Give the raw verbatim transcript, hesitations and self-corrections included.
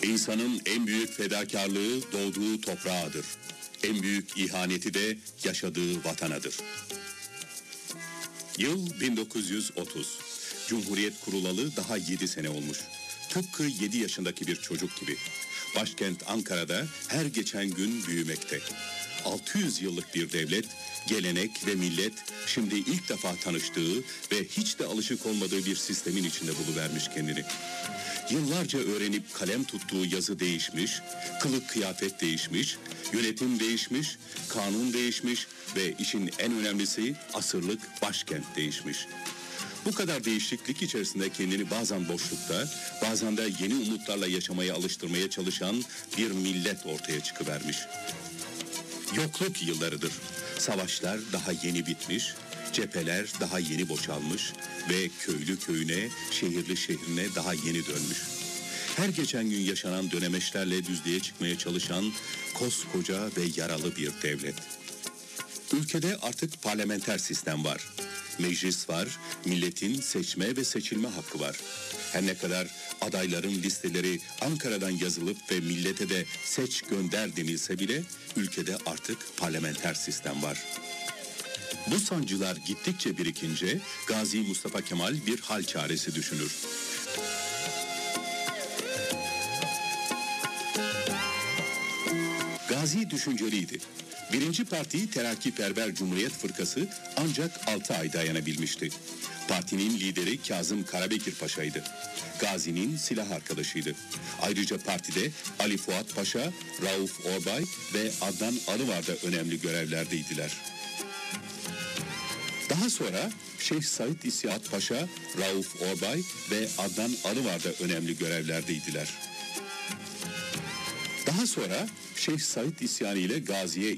İnsanın en büyük fedakarlığı doğduğu toprağıdır. En büyük ihaneti de yaşadığı vatanadır. Yıl bin dokuz yüz otuz. Cumhuriyet kurulalı daha yedi sene olmuş. Tıpkı yedi yaşındaki bir çocuk gibi. Başkent Ankara'da her geçen gün büyümekte. altı yüz yıllık bir devlet, gelenek ve millet şimdi ilk defa tanıştığı ve hiç de alışık olmadığı bir sistemin içinde buluvermiş kendini. Yıllarca öğrenip kalem tuttuğu yazı değişmiş, kılık kıyafet değişmiş, yönetim değişmiş, kanun değişmiş ve işin en önemlisi asırlık başkent değişmiş. Bu kadar değişiklik içerisinde kendini bazen boşlukta, bazen de yeni umutlarla yaşamaya alıştırmaya çalışan bir millet ortaya çıkıvermiş. Yokluk yıllarıdır. Savaşlar daha yeni bitmiş, cepheler daha yeni boşalmış ve köylü köyüne, şehirli şehrine daha yeni dönmüş. Her geçen gün yaşanan dönemeçlerle düzlüğe çıkmaya çalışan koskoca ve yaralı bir devlet. Ülkede artık parlamenter sistem var. Meclis var, milletin seçme ve seçilme hakkı var. Her ne kadar adayların listeleri Ankara'dan yazılıp ve millete de seç gönder denilse bile ülkede artık parlamenter sistem var. Bu sancılar gittikçe birikince Gazi Mustafa Kemal bir hal çaresi düşünür. Gazi düşünceliydi. Birinci parti Terakkiperver Cumhuriyet Fırkası ancak altı ay dayanabilmişti. Partinin lideri Kazım Karabekir Paşa'ydı. Gazi'nin silah arkadaşıydı. Ayrıca partide Ali Fuat Paşa, Rauf Orbay ve Adnan Alıvar da önemli görevlerdeydiler. Daha sonra Şeyh Said İsyahat Paşa, Rauf Orbay ve Adnan Alıvar da önemli görevlerdeydiler. Daha sonra Şeyh Said isyanı ile Gazi'ye